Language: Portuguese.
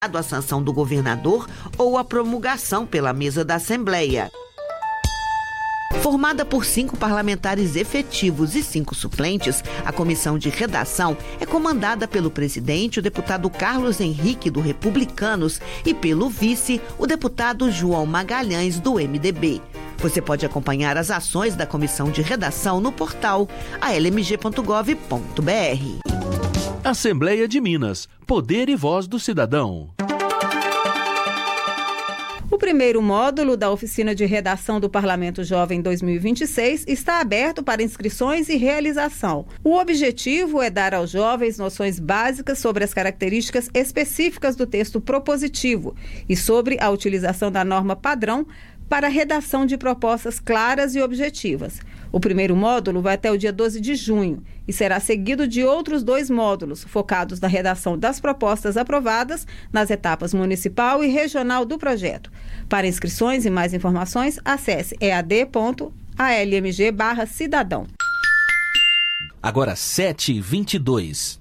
a sanção do governador ou a promulgação pela mesa da Assembleia. Formada por 5 parlamentares efetivos e 5 suplentes, a comissão de redação é comandada pelo presidente, o deputado Carlos Henrique, do Republicanos, e pelo vice, o deputado João Magalhães, do MDB. Você pode acompanhar as ações da comissão de redação no portal almg.gov.br. Assembleia de Minas. Poder e voz do cidadão. O primeiro módulo da Oficina de Redação do Parlamento Jovem 2026 está aberto para inscrições e realização. O objetivo é dar aos jovens noções básicas sobre as características específicas do texto propositivo e sobre a utilização da norma padrão para a redação de propostas claras e objetivas. O primeiro módulo vai até o dia 12 de junho e será seguido de outros 2 módulos, focados na redação das propostas aprovadas nas etapas municipal e regional do projeto. Para inscrições e mais informações, acesse ead.almg/cidadão. Agora 7h22.